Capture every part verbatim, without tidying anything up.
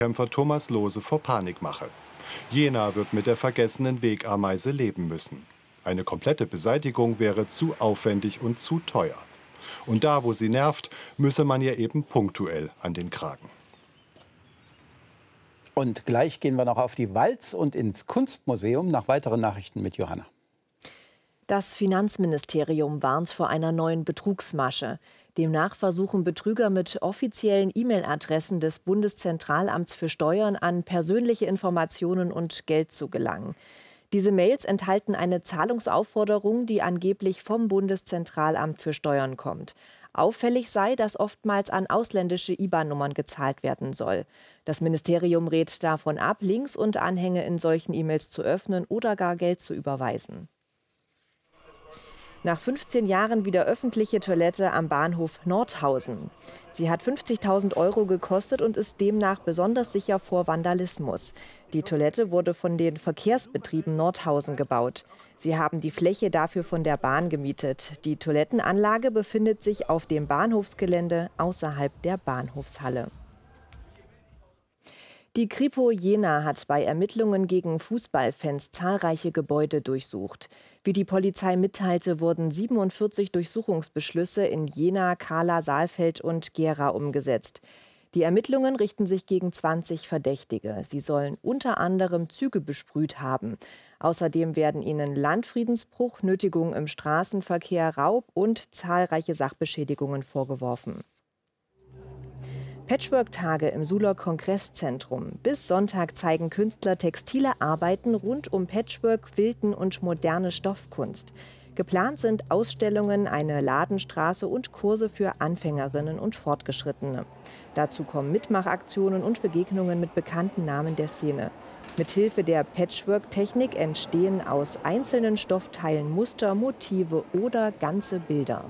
Kämpfer Thomas Lohse vor Panikmache. Jena wird mit der vergessenen Wegameise leben müssen. Eine komplette Beseitigung wäre zu aufwendig und zu teuer. Und da, wo sie nervt, müsse man ihr eben punktuell an den Kragen. Und gleich gehen wir noch auf die Walz und ins Kunstmuseum. Nach weiteren Nachrichten mit Johanna. Das Finanzministerium warnt vor einer neuen Betrugsmasche. Demnach versuchen Betrüger mit offiziellen E-Mail-Adressen des Bundeszentralamts für Steuern an persönliche Informationen und Geld zu gelangen. Diese Mails enthalten eine Zahlungsaufforderung, die angeblich vom Bundeszentralamt für Steuern kommt. Auffällig sei, dass oftmals an ausländische I B A N-Nummern gezahlt werden soll. Das Ministerium rät davon ab, Links und Anhänge in solchen E-Mails zu öffnen oder gar Geld zu überweisen. Nach fünfzehn Jahren wieder öffentliche Toilette am Bahnhof Nordhausen. Sie hat fünfzigtausend Euro gekostet und ist demnach besonders sicher vor Vandalismus. Die Toilette wurde von den Verkehrsbetrieben Nordhausen gebaut. Sie haben die Fläche dafür von der Bahn gemietet. Die Toilettenanlage befindet sich auf dem Bahnhofsgelände außerhalb der Bahnhofshalle. Die Kripo Jena hat bei Ermittlungen gegen Fußballfans zahlreiche Gebäude durchsucht. Wie die Polizei mitteilte, wurden siebenundvierzig Durchsuchungsbeschlüsse in Jena, Kahla, Saalfeld und Gera umgesetzt. Die Ermittlungen richten sich gegen zwanzig Verdächtige. Sie sollen unter anderem Züge besprüht haben. Außerdem werden ihnen Landfriedensbruch, Nötigung im Straßenverkehr, Raub und zahlreiche Sachbeschädigungen vorgeworfen. Patchwork-Tage im Suhler Kongresszentrum. Bis Sonntag zeigen Künstler textile Arbeiten rund um Patchwork, Quilten und moderne Stoffkunst. Geplant sind Ausstellungen, eine Ladenstraße und Kurse für Anfängerinnen und Fortgeschrittene. Dazu kommen Mitmachaktionen und Begegnungen mit bekannten Namen der Szene. Mithilfe der Patchwork-Technik entstehen aus einzelnen Stoffteilen Muster, Motive oder ganze Bilder.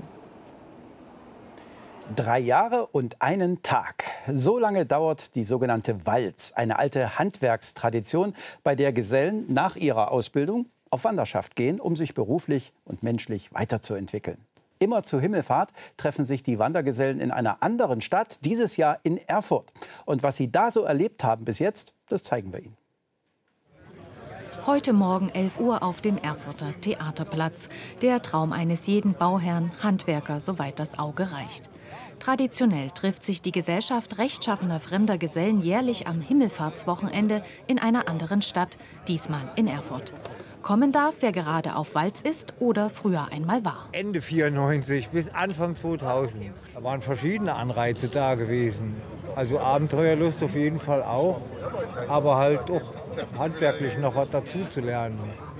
Drei Jahre und einen Tag. So lange dauert die sogenannte Walz, eine alte Handwerkstradition, bei der Gesellen nach ihrer Ausbildung auf Wanderschaft gehen, um sich beruflich und menschlich weiterzuentwickeln. Immer zur Himmelfahrt treffen sich die Wandergesellen in einer anderen Stadt, dieses Jahr in Erfurt. Und was sie da so erlebt haben bis jetzt, das zeigen wir Ihnen. Heute Morgen elf Uhr auf dem Erfurter Theaterplatz. Der Traum eines jeden Bauherrn, Handwerker, soweit das Auge reicht. Traditionell trifft sich die Gesellschaft rechtschaffener fremder Gesellen jährlich am Himmelfahrtswochenende in einer anderen Stadt, diesmal in Erfurt. Kommen darf, wer gerade auf Walz ist oder früher einmal war. Ende vierundneunzig bis Anfang zweitausend. Da waren verschiedene Anreize da gewesen. Also Abenteuerlust auf jeden Fall auch, aber halt auch handwerklich noch was dazu zu lernen.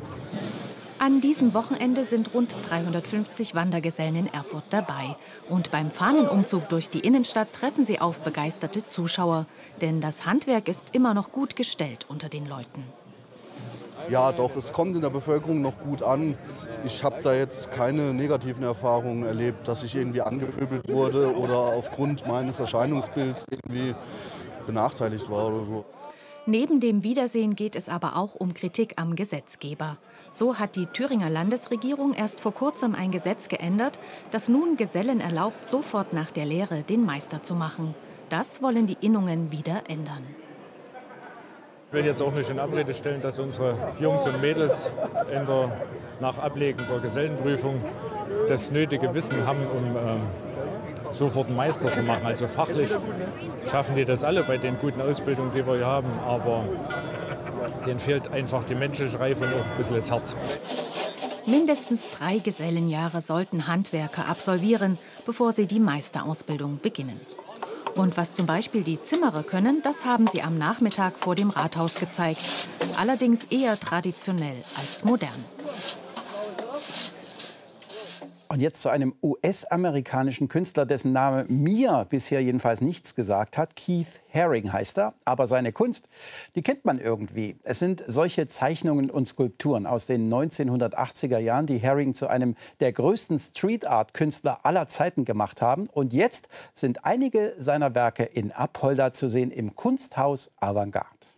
An diesem Wochenende sind rund dreihundertfünfzig Wandergesellen in Erfurt dabei. Und beim Fahnenumzug durch die Innenstadt treffen sie auf begeisterte Zuschauer. Denn das Handwerk ist immer noch gut gestellt unter den Leuten. Ja, doch, es kommt in der Bevölkerung noch gut an. Ich habe da jetzt keine negativen Erfahrungen erlebt, dass ich irgendwie angepöbelt wurde oder aufgrund meines Erscheinungsbilds irgendwie benachteiligt war oder so. Neben dem Wiedersehen geht es aber auch um Kritik am Gesetzgeber. So hat die Thüringer Landesregierung erst vor kurzem ein Gesetz geändert, das nun Gesellen erlaubt, sofort nach der Lehre den Meister zu machen. Das wollen die Innungen wieder ändern. Ich will jetzt auch nicht in Abrede stellen, dass unsere Jungs und Mädels in der, nach Ablegen der Gesellenprüfung das nötige Wissen haben, um ähm, sofort einen Meister zu machen. Also fachlich schaffen die das alle bei den guten Ausbildungen, die wir hier haben. Aber denen fehlt einfach die menschliche Reife und auch ein bisschen das Herz. Mindestens drei Gesellenjahre sollten Handwerker absolvieren, bevor sie die Meisterausbildung beginnen. Und was zum Beispiel die Zimmerer können, das haben sie am Nachmittag vor dem Rathaus gezeigt. Allerdings eher traditionell als modern. Und jetzt zu einem U S-amerikanischen Künstler, dessen Name mir bisher jedenfalls nichts gesagt hat. Keith Haring heißt er, aber seine Kunst, die kennt man irgendwie. Es sind solche Zeichnungen und Skulpturen aus den neunzehnhundertachtziger Jahren, die Haring zu einem der größten Street-Art-Künstler aller Zeiten gemacht haben. Und jetzt sind einige seiner Werke in Apolda zu sehen im Kunsthaus Avantgarde.